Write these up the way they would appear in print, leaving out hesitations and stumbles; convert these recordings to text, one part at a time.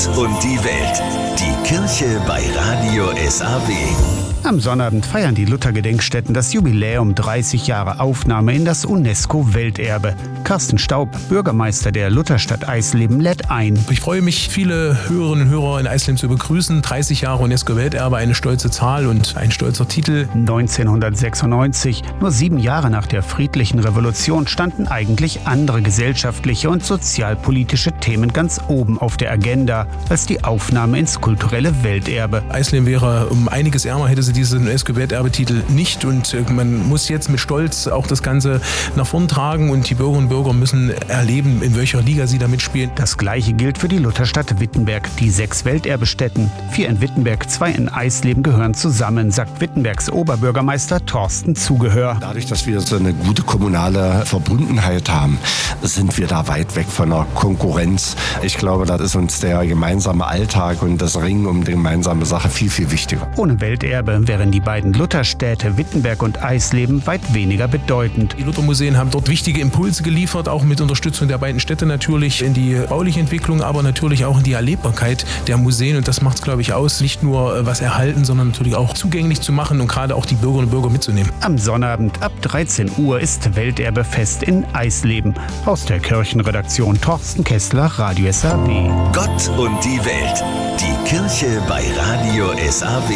Gott und die Welt. Die Kirche bei Radio SAW. Am Sonnabend feiern die Luther-Gedenkstätten das Jubiläum 30 Jahre Aufnahme in das UNESCO-Welterbe. Carsten Staub, Bürgermeister der Lutherstadt Eisleben, lädt ein. Ich freue mich, viele Hörerinnen und Hörer in Eisleben zu begrüßen. 30 Jahre UNESCO-Welterbe, eine stolze Zahl und ein stolzer Titel. 1996, nur 7 Jahre nach der friedlichen Revolution, standen eigentlich andere gesellschaftliche und sozialpolitische Themen ganz oben auf der Agenda als die Aufnahme ins kulturelle Welterbe. Eisleben wäre um einiges ärmer, hätte sie diesen UNESCO-Welterbetitel nicht, und man muss jetzt mit Stolz auch das Ganze nach vorn tragen und die Bürgerinnen und Bürger müssen erleben, in welcher Liga sie da mitspielen. Das Gleiche gilt für die Lutherstadt Wittenberg. Die 6 Welterbestätten, 4 in Wittenberg, 2 in Eisleben, gehören zusammen, sagt Wittenbergs Oberbürgermeister Thorsten Zugehör. Dadurch, dass wir so eine gute kommunale Verbundenheit haben, sind wir da weit weg von der Konkurrenz. Ich glaube, das ist uns der gemeinsame Alltag und das Ringen um die gemeinsame Sache viel, viel wichtiger. Ohne Welterbe wären die beiden Lutherstädte Wittenberg und Eisleben weit weniger bedeutend. Die Luthermuseen haben dort wichtige Impulse geliefert, auch mit Unterstützung der beiden Städte natürlich in die bauliche Entwicklung, aber natürlich auch in die Erlebbarkeit der Museen, und das macht es, glaube ich, aus, nicht nur was erhalten, sondern natürlich auch zugänglich zu machen und gerade auch die Bürgerinnen und Bürger mitzunehmen. Am Sonnabend ab 13 Uhr ist Welterbefest in Eisleben. Aus der Kirchenredaktion Thorsten Kessler, Radio SAW. Gott und die Welt. Die Kirche bei Radio SAW.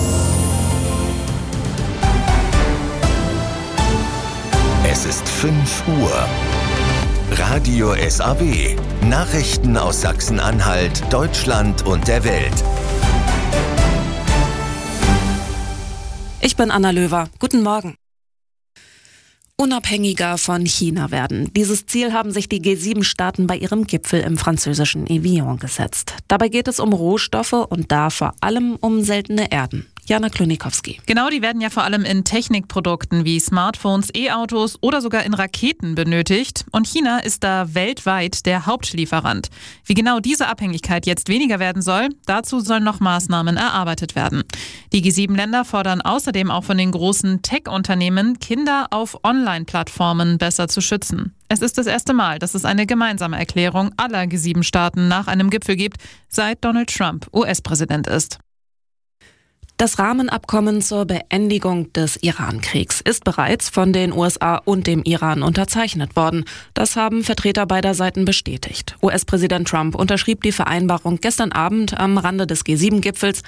Es ist 5 Uhr. Radio SAW. Nachrichten aus Sachsen-Anhalt, Deutschland und der Welt. Ich bin Anna Löwer. Guten Morgen. Unabhängiger von China werden. Dieses Ziel haben sich die G7-Staaten bei ihrem Gipfel im französischen Evian gesetzt. Dabei geht es um Rohstoffe und da vor allem um seltene Erden. Jana Klonikowski. Genau, die werden ja vor allem in Technikprodukten wie Smartphones, E-Autos oder sogar in Raketen benötigt. Und China ist da weltweit der Hauptlieferant. Wie genau diese Abhängigkeit jetzt weniger werden soll, dazu sollen noch Maßnahmen erarbeitet werden. Die G7-Länder fordern außerdem auch von den großen Tech-Unternehmen, Kinder auf Online-Plattformen besser zu schützen. Es ist das erste Mal, dass es eine gemeinsame Erklärung aller G7-Staaten nach einem Gipfel gibt, seit Donald Trump US-Präsident ist. Das Rahmenabkommen zur Beendigung des Iran-Kriegs ist bereits von den USA und dem Iran unterzeichnet worden. Das haben Vertreter beider Seiten bestätigt. US-Präsident Trump unterschrieb die Vereinbarung gestern Abend am Rande des G7-Gipfels